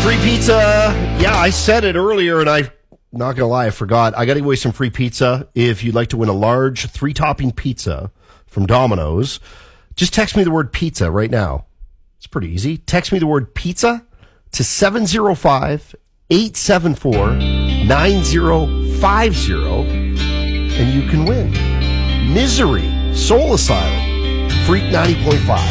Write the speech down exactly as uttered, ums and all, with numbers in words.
Free pizza. Yeah, I said it earlier, and I, not going to lie, I forgot. I got to give away some free pizza. If you'd like to win a large three-topping pizza from Domino's, just text me the word pizza right now. It's pretty easy. Text me the word pizza to seven zero five, eight seven four, nine zero five zero, and you can win. Misery, Soul Asylum, Freak ninety point five.